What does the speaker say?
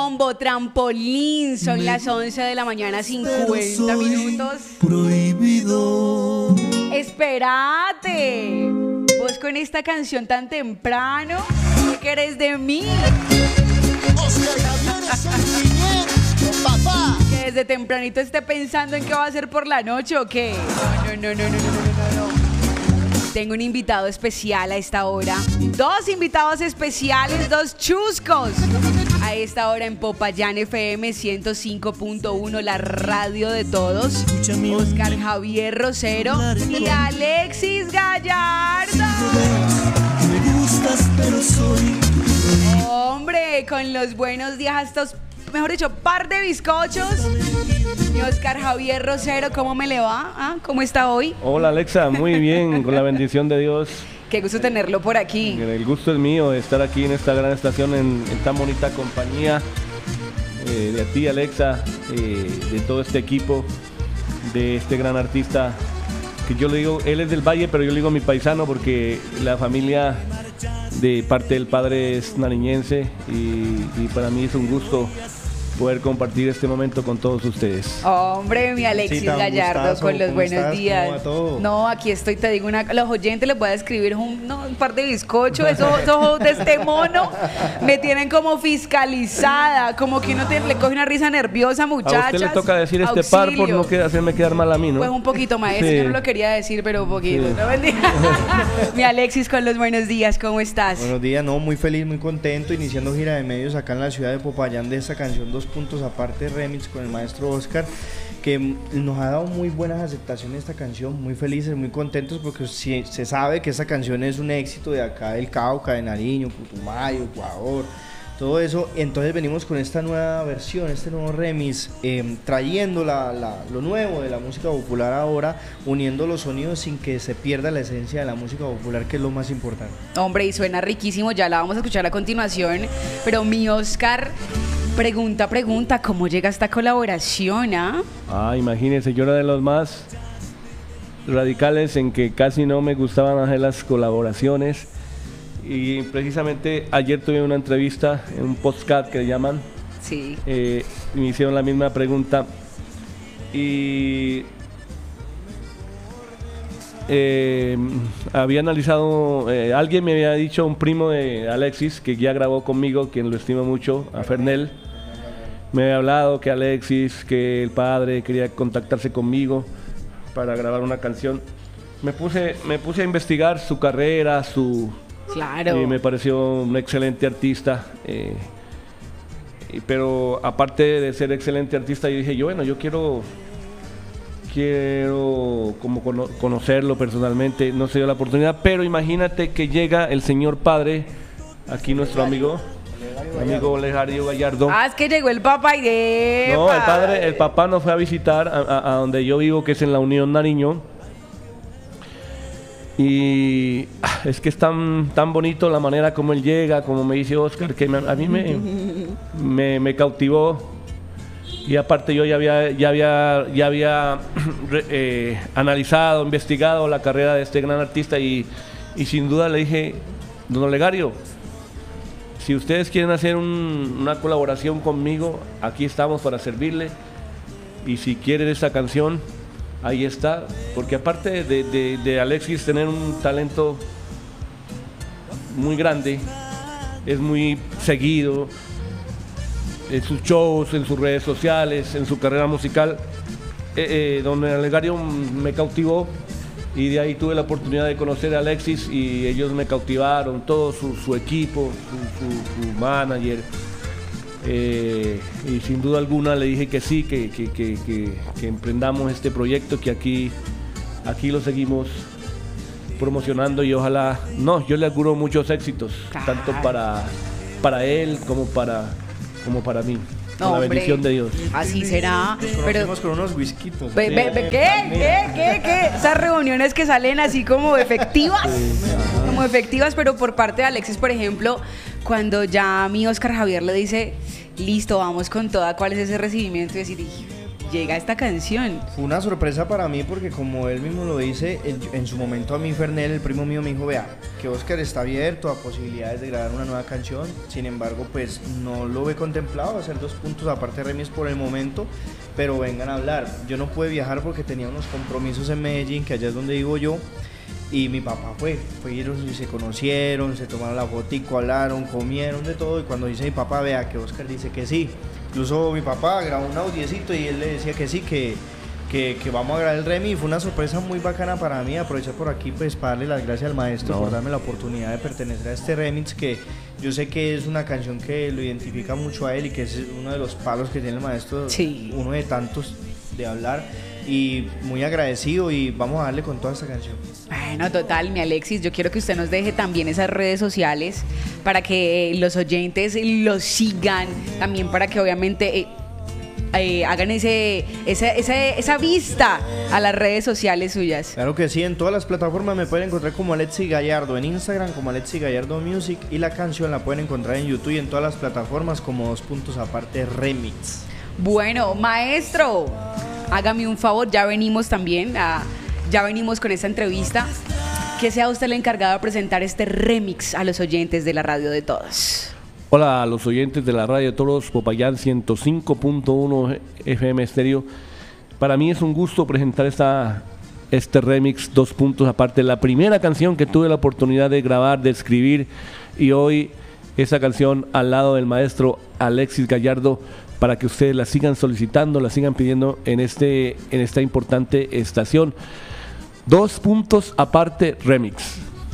Combo Trampolín, son las 11 de la mañana, 50 minutos. Prohibido. Espérate, vos con esta canción tan temprano, ¿qué querés de mí? Papá. Que desde tempranito esté pensando en qué va a hacer por la noche o qué. No. Tengo un invitado especial a esta hora. Dos invitados especiales, dos chuscos. A esta hora en Popayán FM 105.1, la radio de todos. Oscar Javier Rosero y Alexis Gallardo. Me gustas, pero soy. Hombre, con los buenos días a estos, mejor dicho, par de bizcochos. Y Oscar Javier Rosero, ¿cómo me le va? ¿Ah? ¿Cómo está hoy? Hola Alexa, muy bien, con la bendición de Dios. Qué gusto tenerlo por aquí. El gusto es mío de estar aquí en esta gran estación, en tan bonita compañía de ti Alexa, de todo este equipo, de este gran artista, que yo le digo, él es del Valle, pero yo le digo mi paisano porque la familia de parte del padre es nariñense y para mí es un gusto poder compartir este momento con todos ustedes. Hombre, mi Alexis Gallardo, gustazo, con los ¿cómo buenos estás? días. ¿Cómo va todo? No, aquí estoy, te digo los oyentes les voy a escribir un par de bizcochos, esos ojos de este mono me tienen como fiscalizada, como que uno le coge una risa nerviosa, muchachas. A usted le toca decir este par por no hacerme quedar mal a mí, ¿no? Pues un poquito, maestro, Sí. yo no lo quería decir, pero un poquito. Sí. ¿No? Mi Alexis, con los buenos días, ¿cómo estás? Buenos días, no, muy feliz, muy contento, iniciando gira de medios acá en la ciudad de Popayán de esta canción 2 puntos aparte remix con el maestro Oscar, que nos ha dado muy buenas aceptaciones esta canción, muy felices, muy contentos porque se sabe que esta canción es un éxito de acá del Cauca, de Nariño, Putumayo, Ecuador, todo eso. Entonces venimos con esta nueva versión, este nuevo remix, trayendo lo nuevo de la música popular ahora, uniendo los sonidos sin que se pierda la esencia de la música popular, que es lo más importante. Hombre, y suena riquísimo, ya la vamos a escuchar a continuación, pero mi Oscar, pregunta, ¿cómo llega esta colaboración, ah? Imagínense, yo era de los más radicales en que casi no me gustaban hacer las colaboraciones y precisamente ayer tuve una entrevista en un podcast que le llaman. Sí. Me hicieron la misma pregunta y había analizado, alguien me había dicho, un primo de Alexis que ya grabó conmigo, quien lo estimo mucho, a Fernel, me había hablado que Alexis, que el padre quería contactarse conmigo para grabar una canción. Me puse a investigar su carrera, Claro. y me pareció un excelente artista, pero aparte de ser excelente artista, yo dije, yo quiero como conocerlo personalmente. No se dio la oportunidad, pero imagínate que llega el señor padre, aquí nuestro amigo Olegario Gallardo. Es que llegó el papá y de... No, el papá nos fue a visitar a donde yo vivo, que es en la Unión Nariño. Y es que es tan bonito la manera como él llega, como me dice Oscar, que a mí me cautivó. Y aparte yo ya había analizado, investigado la carrera de este gran artista y sin duda le dije, don Olegario, si ustedes quieren hacer una colaboración conmigo, aquí estamos para servirle. Y si quieren esta canción, ahí está. Porque aparte de Alexis tener un talento muy grande, es muy seguido en sus shows, en sus redes sociales, en su carrera musical, don Olegario me cautivó. Y de ahí tuve la oportunidad de conocer a Alexis y ellos me cautivaron, todo su equipo, su manager. Y sin duda alguna le dije que sí, que emprendamos este proyecto, que aquí lo seguimos promocionando y ojalá, yo le auguro muchos éxitos, tanto para él como para mí. Con la bendición de Dios. Así será. Pero con unos whiskitos. ¿Qué? Esas reuniones que salen así como efectivas. Como efectivas, pero por parte de Alexis, por ejemplo, cuando ya mi Oscar Javier le dice, listo, vamos con toda, ¿cuál es ese recibimiento? Y decir, llega esta canción. Fue una sorpresa para mí porque como él mismo lo dice, en su momento a mí Fernel, el primo mío, me dijo, vea, que Oscar está abierto a posibilidades de grabar una nueva canción, sin embargo pues no lo ve contemplado hacer 2 puntos aparte remix por el momento, pero vengan a hablar. Yo no pude viajar porque tenía unos compromisos en Medellín, que allá es donde vivo yo, y mi papá fueron y se conocieron, se tomaron la fotico, hablaron, comieron de todo, y cuando dice mi papá, vea que Oscar dice que sí. Incluso mi papá grabó un audiecito y él le decía que sí, que vamos a grabar el remix. Fue una sorpresa muy bacana para mí, aprovechar por aquí pues para darle las gracias al maestro por darme la oportunidad de pertenecer a este remix, que yo sé que es una canción que lo identifica mucho a él y que es uno de los palos que tiene el maestro, sí, uno de tantos de hablar, y muy agradecido, y vamos a darle con toda esta canción. Bueno, total, mi Alexis, yo quiero que usted nos deje también esas redes sociales para que los oyentes lo sigan, también para que obviamente hagan esa vista a las redes sociales suyas. Claro que sí, en todas las plataformas me pueden encontrar como Alexis Gallardo, en Instagram como Alexis Gallardo Music, y la canción la pueden encontrar en YouTube y en todas las plataformas como 2 puntos aparte remix. Bueno, maestro, hágame un favor, ya venimos con esta entrevista, que sea usted el encargado de presentar este remix a los oyentes de la radio de todos. Hola a los oyentes de la radio de todos, Popayán 105.1 FM Estéreo. Para mí es un gusto presentar este remix 2 puntos aparte, la primera canción que tuve la oportunidad de grabar, de escribir, y hoy esa canción al lado del maestro Alexis Gallardo, para que ustedes la sigan solicitando, la sigan pidiendo en esta importante estación. 2 puntos aparte remix.